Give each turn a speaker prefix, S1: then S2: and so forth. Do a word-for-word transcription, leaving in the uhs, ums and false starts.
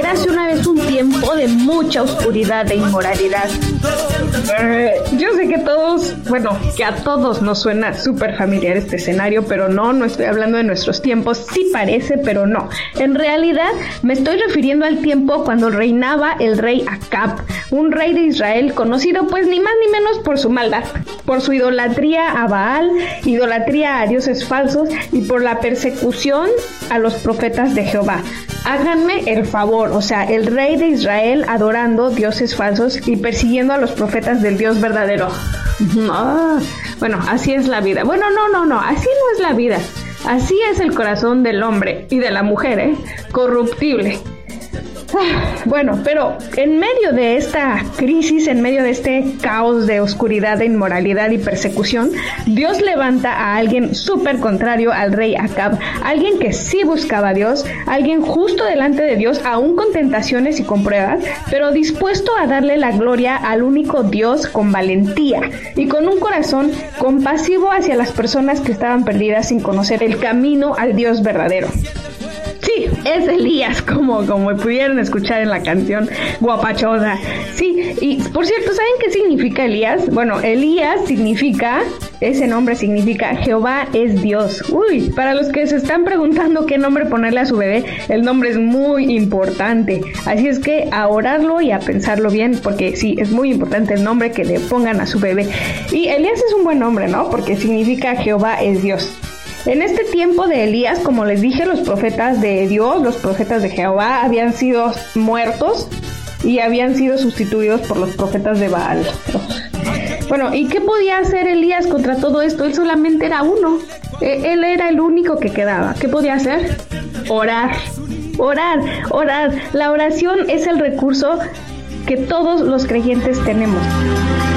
S1: Érase una vez un tiempo de mucha oscuridad e inmoralidad. Uh, yo sé que todos, bueno, que a todos nos suena súper familiar este escenario, pero no, no estoy hablando de nuestros tiempos. Sí parece, pero no. En realidad me estoy refiriendo al tiempo cuando reinaba el rey Acab, un rey de Israel conocido pues ni más ni menos por su maldad, por su idolatría a Baal, idolatría a dioses falsos y por la persecución a los profetas de Jehová. Háganme el favor, o sea, el rey de Israel adorando dioses falsos y persiguiendo a los profetas del Dios verdadero. Ah, bueno, así es la vida. Bueno, no, no, no, así no es la vida. Así es el corazón del hombre y de la mujer, ¿eh? Corruptible. Bueno, pero en medio de esta crisis, en medio de este caos de oscuridad, de inmoralidad y persecución, Dios levanta a alguien súper contrario al rey Acab, alguien que sí buscaba a Dios, alguien justo delante de Dios, aún con tentaciones y con pruebas, pero dispuesto a darle la gloria al único Dios con valentía y con un corazón compasivo hacia las personas que estaban perdidas sin conocer el camino al Dios verdadero. Sí, es Elías, como, como pudieron escuchar en la canción guapachosa. Sí, y por cierto, ¿saben qué significa Elías? Bueno, Elías significa, ese nombre significa Jehová es Dios. Uy, para los que se están preguntando qué nombre ponerle a su bebé, el nombre es muy importante. Así es que a orarlo y a pensarlo bien, porque sí, es muy importante el nombre que le pongan a su bebé. Y Elías es un buen nombre, ¿no? Porque significa Jehová es Dios. En este tiempo de Elías, como les dije, los profetas de Dios, los profetas de Jehová, habían sido muertos y habían sido sustituidos por los profetas de Baal. Bueno, ¿y qué podía hacer Elías contra todo esto? Él solamente era uno. Él era el único que quedaba. ¿Qué podía hacer? Orar. Orar, orar. La oración es el recurso que todos los creyentes tenemos.